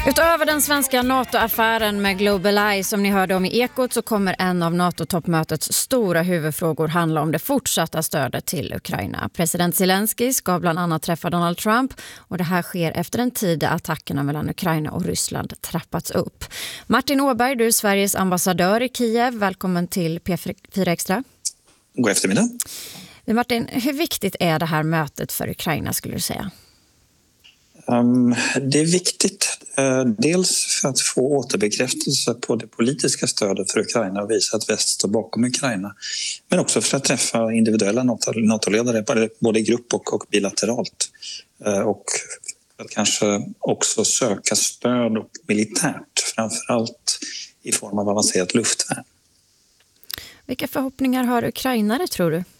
Utöver den svenska NATO-affären med GlobalEye som ni hörde om i Ekot, så kommer en av NATO-toppmötets stora huvudfrågor handla om det fortsatta stödet till Ukraina. President Zelensky ska bland annat träffa Donald Trump, och det här sker efter en tid där attackerna mellan Ukraina och Ryssland trappats upp. Martin Åberg, du är Sveriges ambassadör i Kiev. Välkommen till P4 Extra. God eftermiddag. Martin, hur viktigt är det här mötet för Ukraina skulle du säga? Det är viktigt, dels för att få återbekräftelse på det politiska stödet för Ukraina och visa att väst står bakom Ukraina, men också för att träffa individuella NATO-ledare både i grupp och bilateralt, och att kanske också söka stöd och militärt, framförallt i form av avancerat luftvärn. Vilka förhoppningar har ukrainare tror du?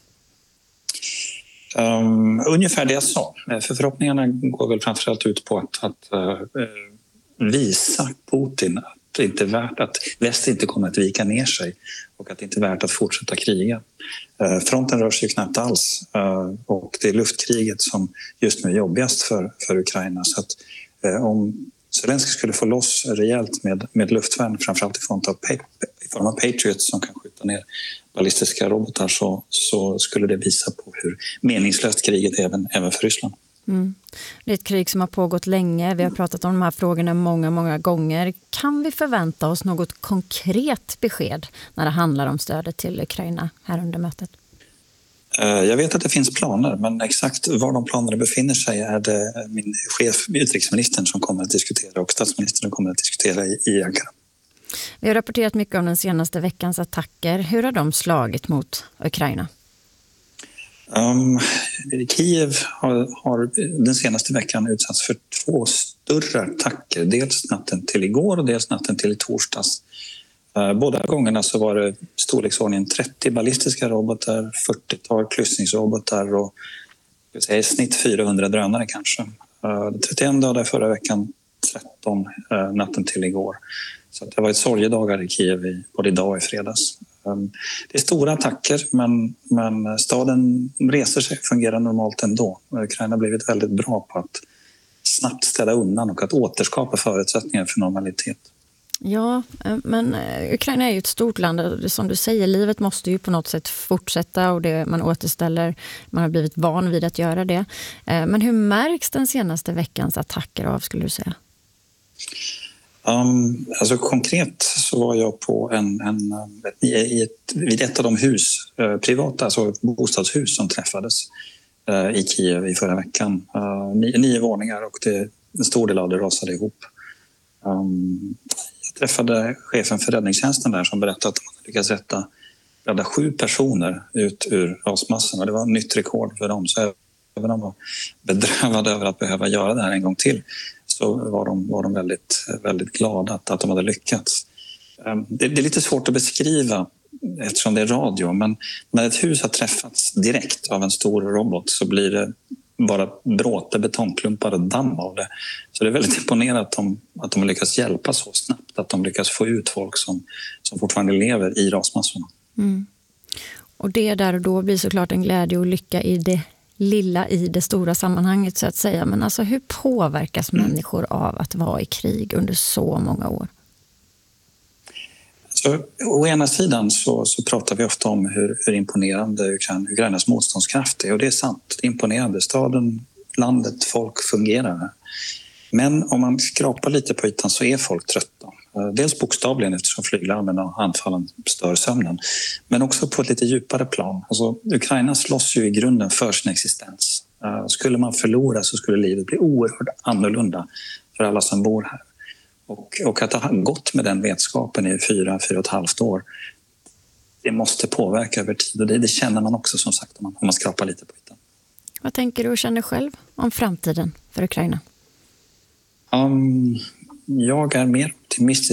Ungefär det jag sa. För förhoppningarna går väl framförallt ut på att visa Putin att det inte är värt att väst inte kommer att vika ner sig och att det inte är värt att fortsätta kriga. Fronten rör sig knappt alls, och det är luftkriget som just nu är jobbigast för Ukraina. Så att om Zelensky skulle få loss rejält med luftvärn, framförallt i form av Patriots som kan skjuta ner ballistiska robotar, så skulle det visa på hur meningslöst kriget är även för Ryssland. Det är ett krig som har pågått länge. Vi har pratat om de här frågorna många gånger. Kan vi förvänta oss något konkret besked när det handlar om stödet till Ukraina här under mötet? Jag vet att det finns planer, men exakt var de planerna befinner sig är det min chef, utrikesministern, som kommer att diskutera, och statsministern som kommer att diskutera i Ankara. Vi har rapporterat mycket om den senaste veckans attacker. Hur har de slagit mot Ukraina? Kiev har den senaste veckan utsatts för 2 större attacker. Dels natten till igår och dels natten till i torsdags. Båda gångerna så var det storleksordningen 30 ballistiska robotar, 40-tal kryssningsrobotar och i snitt 400 drönare kanske. 31 dagar förra veckan, 13 natten till igår. Så det var ett sorgedagar i Kiev både idag och i fredags. Det är stora attacker, men staden reser sig och fungerar normalt ändå. Ukraina har blivit väldigt bra på att snabbt ställa undan och att återskapa förutsättningar för normalitet. Ja, men Ukraina är ju ett stort land. Som du säger, livet måste ju på något sätt fortsätta och man återställer. Man har blivit van vid att göra det. Men hur märks den senaste veckans attacker av, skulle du säga? Alltså konkret så var jag på vid ett av de privata, alltså bostadshus som träffades i Kiev i förra veckan. 9 våningar, och en stor del av det rasade ihop. Jag träffade chefen för räddningstjänsten där som berättade att de hade lyckats rädda 7 personer ut ur rasmassorna. Det var ett nytt rekord för dem, så även om de var bedrövade över att behöva göra det här en gång till, så var de väldigt, väldigt glada att de hade lyckats. Det är lite svårt att beskriva eftersom det är radio, men när ett hus har träffats direkt av en stor robot så blir det bara bråte, betongklumpar och damm av det. Så det är väldigt imponerande att de har lyckats hjälpa så snabbt, att de lyckas få ut folk som fortfarande lever i rasmassorna. Och det där och då blir såklart en glädje och lycka i det lilla i det stora sammanhanget så att säga. Men alltså hur påverkas människor av att vara i krig under så många år? Så, å ena sidan så pratar vi ofta om hur imponerande Ukrainas motståndskraft är. Och det är sant, det är imponerande. Staden, landet, folk fungerar. Men om man skrapar lite på ytan så är folk trötta. Dels bokstavligen eftersom flyglarmen och anfallen stör sömnen. Men också på ett lite djupare plan. Alltså, Ukraina slåss ju i grunden för sin existens. Skulle man förlora så skulle livet bli oerhört annorlunda för alla som bor här. Och att ha gått med den vetskapen i 4,5 år, det måste påverka över tid. Och det känner man också som sagt om man skrapar lite på ytan. Vad tänker du och känner själv om framtiden för Ukraina? Jag är mer optimistisk